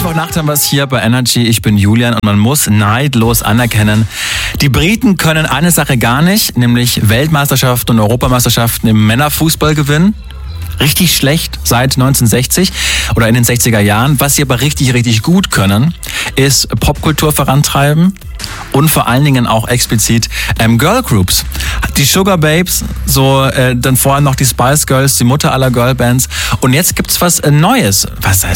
Mittwochnacht haben wir es hier bei Energy. Ich bin Julian und man muss neidlos anerkennen, die Briten können eine Sache gar nicht, nämlich Weltmeisterschaften und Europameisterschaften im Männerfußball gewinnen. Richtig schlecht seit 1960 oder in den 60er Jahren. Was sie aber richtig, richtig gut können, ist Popkultur vorantreiben und vor allen Dingen auch explizit Girlgroups. Die Sugar Babes, dann vorher noch die Spice Girls, die Mutter aller Girlbands. Und jetzt gibt's was Neues. Was